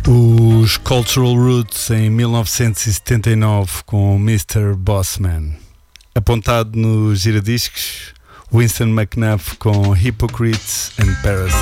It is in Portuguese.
Os Cultural Roots em 1979 com Mr. Bossman. Apontado nos giradiscos, Winston McNuff com Hypocrites and Parasites.